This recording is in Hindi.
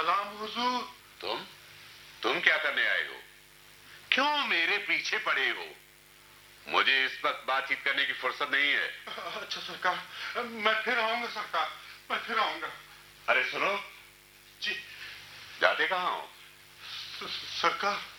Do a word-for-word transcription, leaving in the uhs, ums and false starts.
सलाम हुजूर। तुम तुम क्या करने आए हो? क्यों मेरे पीछे पड़े हो? मुझे इस वक्त बातचीत करने की फुर्सत नहीं है। अच्छा सरकार, मैं फिर आऊंगा सरकार, मैं फिर आऊंगा। अरे सुनो जी। जाते कहाँ हो? सरकार